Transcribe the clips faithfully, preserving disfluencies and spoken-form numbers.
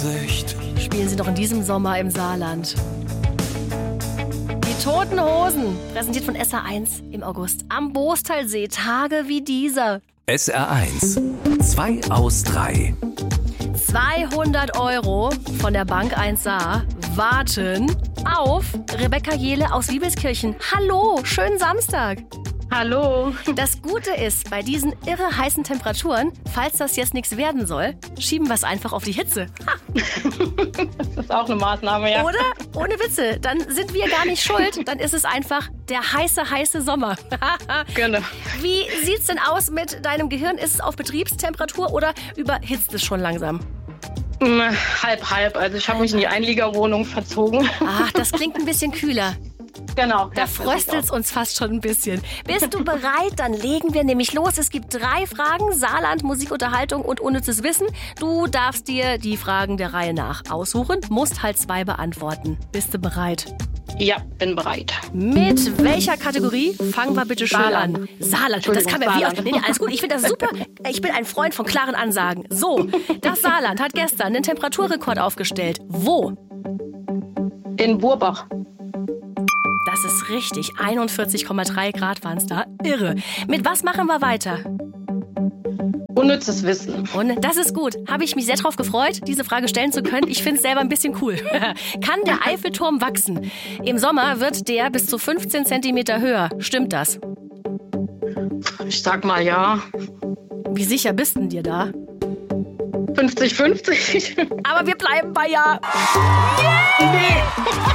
Gesicht. Spielen sie noch in diesem Sommer im Saarland. Die Toten Hosen, präsentiert von S R eins im August am Bostalsee. Tage wie dieser. S R eins. Zwei aus drei. zweihundert Euro von der Bank eins Saar warten auf Rebecca Jehle aus Liebeskirchen. Hallo, schönen Samstag. Hallo. Das Gute ist, bei diesen irre heißen Temperaturen, falls das jetzt nichts werden soll, schieben wir es einfach auf die Hitze. Ha. Das ist auch eine Maßnahme, ja. Oder? Ohne Witze. Dann sind wir gar nicht schuld. Dann ist es einfach der heiße, heiße Sommer. Genau. Wie sieht's denn aus mit deinem Gehirn? Ist es auf Betriebstemperatur oder überhitzt es schon langsam? Halb, halb. Also ich habe mich in die Einliegerwohnung verzogen. Ach, das klingt ein bisschen kühler. Genau. Da fröstelt's uns fast schon ein bisschen. Bist du bereit? Dann legen wir nämlich los. Es gibt drei Fragen. Saarland, Musik, Unterhaltung und unnützes Wissen. Du darfst dir die Fragen der Reihe nach aussuchen, musst halt zwei beantworten. Bist du bereit? Ja, bin bereit. Mit welcher Kategorie? Fangen wir bitte schön Saarland. an. Saarland, das kann mir wie aus. Nee, nee, alles gut. Ich finde das super. Ich bin ein Freund von klaren Ansagen. So, das Saarland hat gestern einen Temperaturrekord aufgestellt. Wo? In Burbach. Das ist richtig. einundvierzig Komma drei Grad waren es da. Irre. Mit was machen wir weiter? Unnützes Wissen. Und das ist gut. Habe ich mich sehr drauf gefreut, diese Frage stellen zu können. Ich finde es selber ein bisschen cool. Kann der Eiffelturm wachsen? Im Sommer wird der bis zu fünfzehn Zentimeter höher. Stimmt das? Ich sag mal ja. Wie sicher bist denn dir da? fünfzig fünfzig. Aber wir bleiben bei ja. Nee.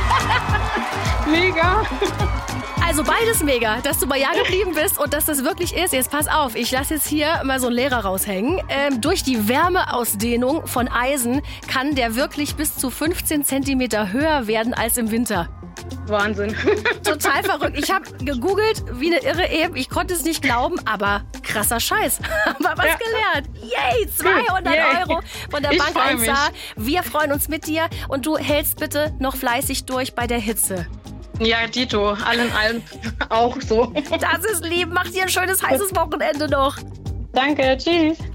Mega. Also beides mega, dass du bei ja geblieben bist und dass das wirklich ist. Jetzt pass auf, ich lasse jetzt hier mal so einen Lehrer raushängen. Ähm, durch die Wärmeausdehnung von Eisen kann der wirklich bis zu fünfzehn Zentimeter höher werden als im Winter. Wahnsinn. Total verrückt. Ich habe gegoogelt, wie eine Irre eben. Ich konnte es nicht glauben, aber krasser Scheiß. Haben wir was ja. gelernt. Yay, zweihundert Yay. Euro von der Ich Bank freu eins Saar. Wir freuen uns mit dir und du hältst bitte noch fleißig durch bei der Hitze. Ja, Dito, allen allem auch so. Das ist lieb. Mach dir ein schönes, heißes Wochenende noch. Danke, tschüss.